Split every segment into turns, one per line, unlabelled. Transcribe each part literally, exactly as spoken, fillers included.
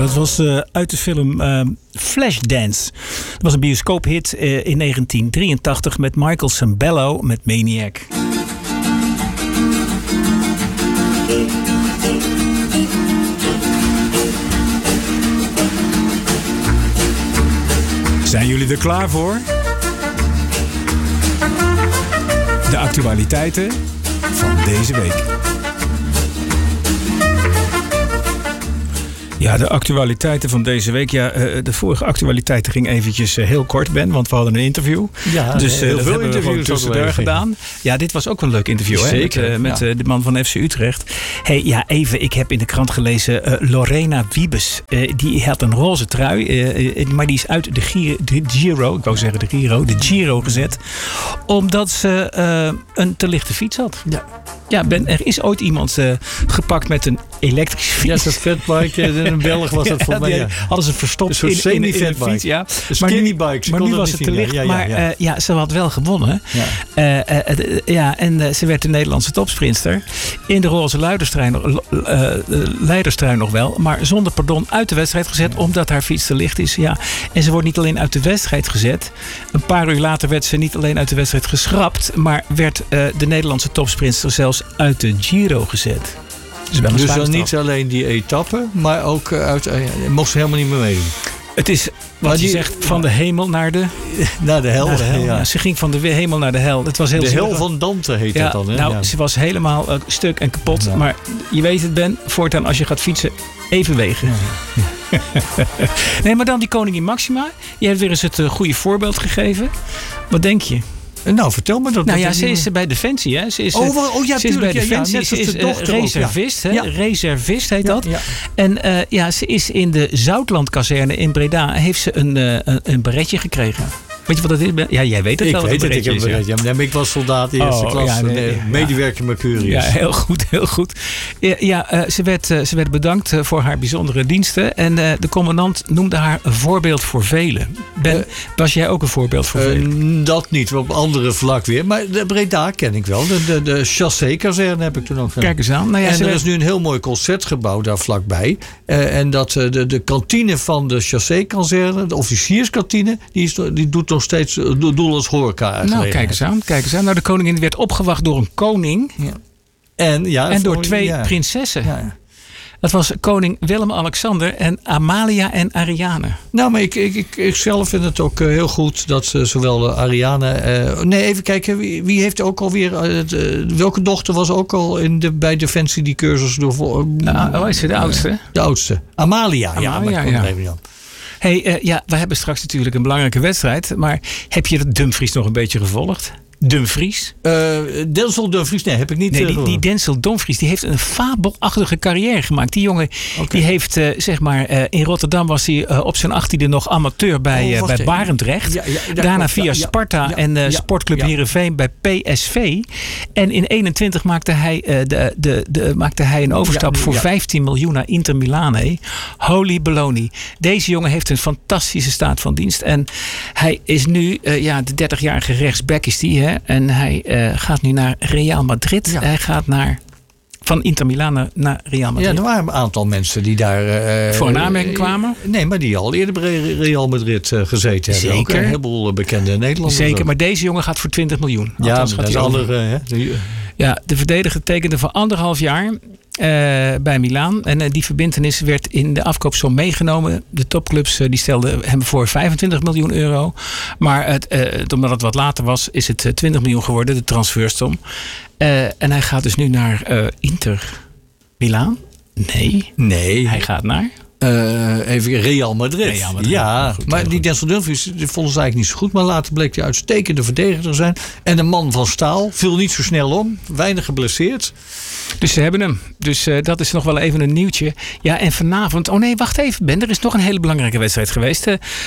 dat was uh, uit de film uh, Flashdance. Dat was een bioscoophit uh, in negentien drieëntachtig met Michael Sembello met Maniac. Zijn jullie er klaar voor? De actualiteiten van deze week. Ja, de actualiteiten van deze week. Ja, de vorige actualiteiten ging eventjes heel kort, Ben, want we hadden een interview. Ja, dus heel dat veel hebben we gewoon tussendoor gedaan. Ja, dit was ook een leuk interview. Zeker, hè, met, ja. met de man van F C Utrecht. Hey, ja, even, ik heb in de krant gelezen uh, Lorena Wiebes. Uh, die had een roze trui, uh, maar die is uit de Giro, de Giro, ik wou zeggen de Giro, de Giro gezet. Omdat ze uh, een te lichte fiets had. Ja. Ja, Ben, er is ooit iemand uh, gepakt met een elektrische fiets.
Ja, dat fatbike, een Belg was dat voor mij. Ja.
Hadden ze verstopt in, in, in de fiets. Ja.
Maar nu, bike,
maar nu was het te licht. Ja, ja,
maar
ja. Uh, ja, ze had wel gewonnen. Ja, uh, uh, uh, ja en uh, ze werd de Nederlandse topsprinter. In de roze leiderstrui, uh, leiderstrui nog wel. Maar zonder pardon uit de wedstrijd gezet. Omdat haar fiets te licht is. Ja. En ze wordt niet alleen uit de wedstrijd gezet. Een paar uur later werd ze niet alleen uit de wedstrijd geschrapt. Maar werd uh, de Nederlandse topsprinter zelfs uit de Giro gezet.
Dus, dus dan niet alleen die etappe, maar ook uit, uh, mocht ze helemaal niet meer meedoen.
Het is wat je die, zegt van de hemel naar de
naar de hel. Naar de hel. Ja.
Ja, ze ging van de hemel naar de hel. Het was heel
de hel van Dante heet
ja,
dat dan. Hè?
Nou,
ja.
ze was helemaal uh, stuk en kapot. Ja. Maar je weet het, Ben, voortaan als je gaat fietsen, even wegen. Ja. Ja. Nee, maar dan die koningin Maxima. Je hebt weer eens het uh, goede voorbeeld gegeven. Wat denk je?
Nou, vertel me dat.
Nou ja, ze is bij Defensie. Hè. Ze is,
oh, wel, oh ja,
ze is bij Defensie. Ja, ze is uh, reservist. Ook, ja. Hè. Ja. Reservist heet ja, dat. Ja. En uh, ja, ze is in de Zoutlandkazerne in Breda. Heeft ze een, uh, een, een beretje gekregen. Weet je wat dat is? Ja, jij weet het
ik
wel.
Weet het, ik heb een beretje. Ja. Ja, ik was soldaat in eerste oh, klas. Ja, nee, ja. Medewerker Mercurius.
Ja, heel goed, heel goed. Ja, ja uh, ze, werd, uh, ze werd bedankt uh, voor haar bijzondere diensten. En uh, de commandant noemde haar een voorbeeld voor velen. Ben, uh, was jij ook een voorbeeld voor uh, velen?
Dat niet, op andere vlak weer. Maar de Breda ken ik wel. De, de, de Chassé-kazerne heb ik toen ook gedaan.
Kijk eens aan. Nou ja,
en er werd... is nu een heel mooi concertgebouw daar vlakbij. Uh, en dat uh, de, de kantine van de Chassé-kazerne, de officierskantine, die, is, die doet nog steeds doel als horeca.
Nou, kijk eens aan, kijk eens aan. Nou, de koningin werd opgewacht door een koning. Ja.
En, ja,
en
voor,
door twee
ja.
prinsessen. Ja. Dat was koning Willem-Alexander en Amalia en Ariane.
Nou, maar ik, ik, ik, ik zelf vind het ook uh, heel goed dat uh, zowel uh, Ariane... Uh, nee, even kijken. Wie, wie heeft ook alweer... Uh, de, welke dochter was ook al in de, bij Defensie die cursus door... Uh,
nou, oh, is ze de oudste? Uh,
de oudste. Amalia.
Amalia,
ja. Maar
ja.
Even aan.
Hey, uh, ja, we hebben straks natuurlijk een belangrijke wedstrijd. Maar heb je Dumfries nog een beetje gevolgd? Dumfries?
Uh, Denzel Dumfries, nee, heb ik niet.
Nee, die, die Denzel Dumfries, die heeft een fabelachtige carrière gemaakt. Die jongen, okay. die heeft, uh, zeg maar, uh, in Rotterdam was hij uh, op zijn achttiende nog amateur bij, uh, oh, bij Barendrecht. Ja, ja, Daarna klopt, via ja, Sparta ja, en uh, ja, Sportclub ja. Heerenveen bij P S V. En in eenentwintig maakte hij, uh, de, de, de, maakte hij een overstap ja, voor ja. vijftien miljoen naar Inter Milaan. Hey. Holy baloney. Deze jongen heeft een fantastische staat van dienst. En hij is nu, uh, ja, de dertigjarige rechtsback is die, hè. En hij uh, gaat nu naar Real Madrid. Ja. Hij gaat naar, van Inter Milaan naar, naar Real Madrid.
Ja, er waren een aantal mensen die daar... Uh,
voor een aanmerking kwamen.
Nee, maar die al eerder bij Real Madrid uh, gezeten
Zeker.
hebben. Ook een heleboel bekende Nederlanders.
Zeker, maar deze jongen gaat voor twintig miljoen.
Ja, dat is andere... Uh,
ja, de verdediger tekende voor anderhalf jaar... Uh, bij Milaan. En uh, die verbintenis werd in de afkoopsom meegenomen. De topclubs uh, die stelden hem voor vijfentwintig miljoen euro. Maar het, uh, omdat het wat later was, is het uh, twintig miljoen geworden, de transfersom. Uh, en hij gaat dus nu naar uh, Inter Milaan. Nee.
Nee.
Hij gaat naar...
Uh, even Real Madrid.
Real Madrid.
Ja,
goed,
maar die
goed.
Denzel Dumfries vonden ze eigenlijk niet zo goed. Maar later bleek hij uitstekende verdediger te zijn. En een man van staal. Viel niet zo snel om. Weinig geblesseerd.
Dus ze hebben hem. Dus uh, dat is nog wel even een nieuwtje. Ja, en vanavond... Oh nee, wacht even Ben. Er is nog een hele belangrijke wedstrijd geweest. Uh,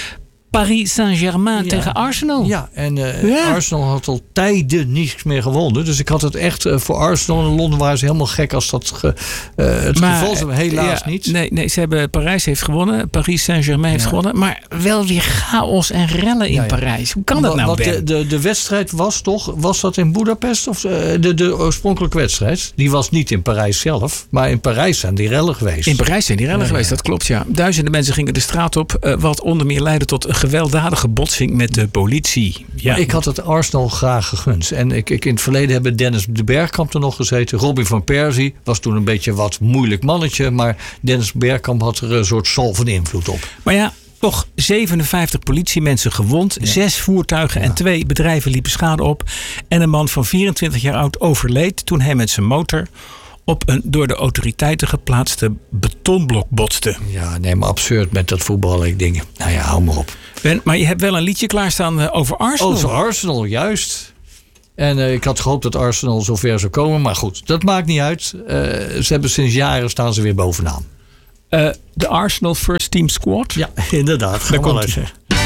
Paris Saint-Germain
ja.
tegen Arsenal.
Ja, en uh, ja. Arsenal had al tijden niets meer gewonnen. Dus ik had het echt uh, voor Arsenal in Londen waren ze helemaal gek als dat ge, uh, het maar, geval is. Helaas ja, niet.
Nee, nee, ze hebben Parijs heeft gewonnen. Paris Saint-Germain heeft ja. gewonnen. Maar wel weer chaos en rellen in ja, ja. Parijs. Hoe kan dat nou, Ben?
De, de, de wedstrijd was toch, was dat in Budapest? Of uh, de, de oorspronkelijke wedstrijd? Die was niet in Parijs zelf. Maar in Parijs zijn die rellen geweest.
In Parijs zijn die rellen ja, geweest, ja. dat klopt ja. Duizenden mensen gingen de straat op. Uh, wat onder meer leidde tot een gewelddadige botsing met de politie. Ja.
Ik had het Arsenal graag gegund. En ik, ik in het verleden hebben Dennis de Bergkamp er nog gezeten. Robin van Persie was toen een beetje wat moeilijk mannetje. Maar Dennis Bergkamp had er een soort zalvende invloed op.
Maar ja, toch zevenenvijftig politiemensen gewond. Ja. Zes voertuigen ja. en twee bedrijven liepen schade op. En een man van vierentwintig jaar oud overleed toen hij met zijn motor op een door de autoriteiten geplaatste betonblok botste.
Ja, nee, maar absurd met dat voetballen. Ik denk, nou ja, hou maar op.
Ben, maar je hebt wel een liedje klaarstaan over Arsenal.
Over Arsenal, juist. En uh, ik had gehoopt dat Arsenal zover zou komen. Maar goed, dat maakt niet uit. Uh, ze hebben sinds jaren staan ze weer bovenaan.
Uh, de Arsenal First Team Squad?
Ja, inderdaad.
Daar komt ie.